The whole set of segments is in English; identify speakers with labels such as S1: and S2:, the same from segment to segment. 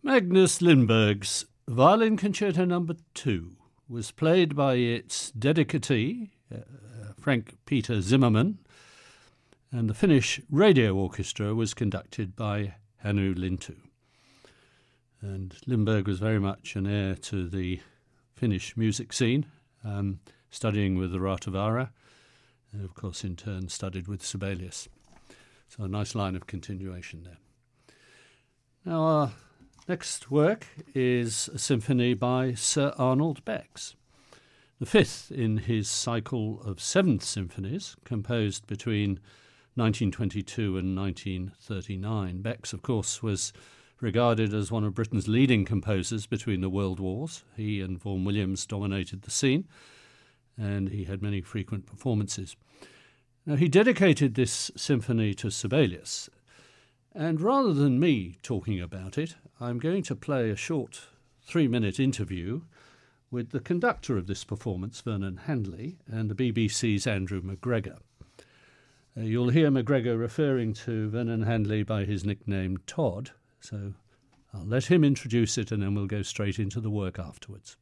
S1: Magnus Lindberg's Violin Concerto No. 2 was played by its dedicatee, Frank Peter Zimmermann, and the Finnish Radio Orchestra was conducted by Hannu Lintu. And Lindberg was very much an heir to the Finnish music scene, studying with the Rautavaara, and of course in turn studied with Sibelius. So a nice line of continuation there. Now our next work is a symphony by Sir Arnold Becks, the fifth in his cycle of seventh symphonies, composed between 1922 and 1939. Becks, of course, was regarded as one of Britain's leading composers between the world wars. He and Vaughan Williams dominated the scene, and he had many frequent performances. Now, he dedicated this symphony to Sibelius, and rather than me talking about it, I'm going to play a short 3-minute interview with the conductor of this performance, Vernon Handley, and the BBC's Andrew McGregor. You'll hear McGregor referring to Vernon Handley by his nickname Todd, so I'll let him introduce it and then we'll go straight into the work afterwards.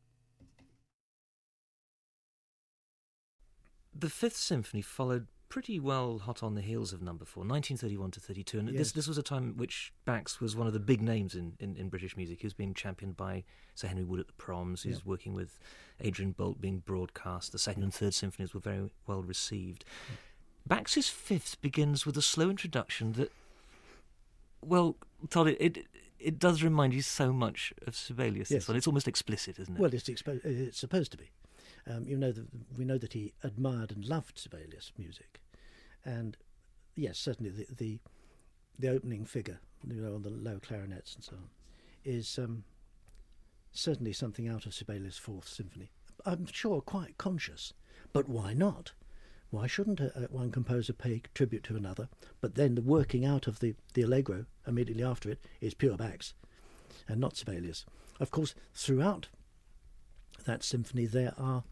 S2: The Fifth Symphony followed pretty well hot on the heels of number 4, 1931 to 32, and yes. This was a time in which Bax was one of the big names in British music. He was being championed by Sir Henry Wood at the Proms. He was working with Adrian Boult, being broadcast. The second and third symphonies were very well received. Bax's Fifth begins with a slow introduction that, well, Todd, it does remind you so much of Sibelius. Yes. This one. It's almost explicit, isn't it?
S3: Well, it's supposed to be. We know that he admired and loved Sibelius music, and yes, certainly the opening figure, on the low clarinets and so on, is certainly something out of Sibelius' Fourth Symphony. I'm sure quite conscious, but why not? Why shouldn't one composer pay tribute to another? But then the working out of the allegro immediately after it is pure Bax, and not Sibelius. Of course, throughout that symphony there are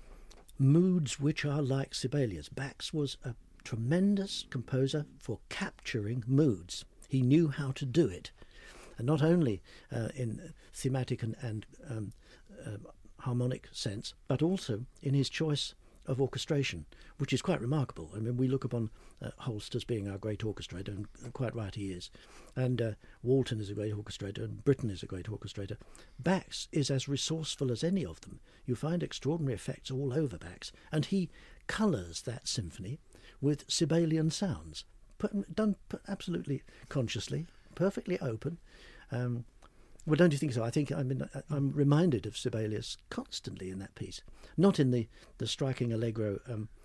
S3: moods which are like Sibelius. Bax was a tremendous composer for capturing moods. He knew how to do it, and not only in thematic and harmonic sense, but also in his choice of orchestration, which is quite remarkable. I mean, we look upon Holst as being our great orchestrator, and quite right he is. And Walton is a great orchestrator, and Britten is a great orchestrator. Bax is as resourceful as any of them. You find extraordinary effects all over Bax, and he colours that symphony with Sibelian sounds, done absolutely consciously, perfectly open. Well, don't you think so? I'm reminded of Sibelius constantly in that piece. Not in the striking allegro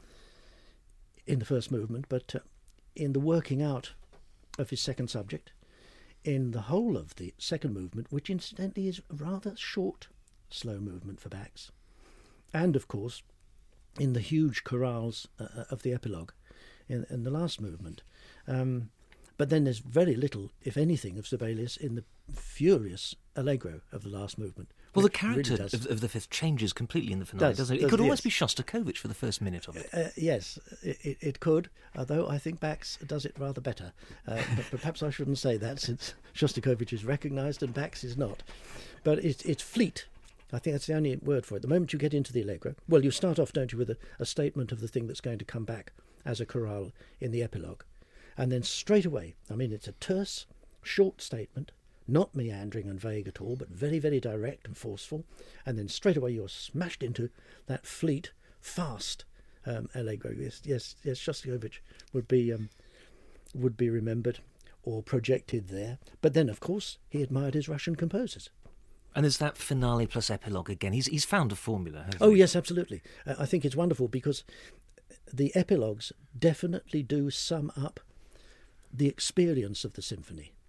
S3: in the first movement, but in the working out of his second subject, in the whole of the second movement, which incidentally is a rather short, slow movement for Bax, and of course in the huge chorales of the epilogue in the last movement. But then there's very little, if anything, of Sibelius in the furious allegro of the last movement.
S2: Well, the character really of the Fifth changes completely in the finale, doesn't it? It could almost be Shostakovich for the first minute of it.
S3: Yes, it could, although I think Bax does it rather better. But perhaps I shouldn't say that, since Shostakovich is recognised and Bax is not. But it's fleet. I think that's the only word for it. The moment you get into the allegro, well, you start off, don't you, with a statement of the thing that's going to come back as a chorale in the epilogue. And then straight away, I mean, it's a terse, short statement, not meandering and vague at all, but very, very direct and forceful. And then straight away you're smashed into that fleet, fast allegro. Yes, Shostakovich would be remembered or projected there. But then, of course, he admired his Russian composers.
S2: And there's that finale plus epilogue again. He's found a formula, hasn't he?
S3: Yes, absolutely. I think it's wonderful because the epilogues definitely do sum up the experience of the symphony.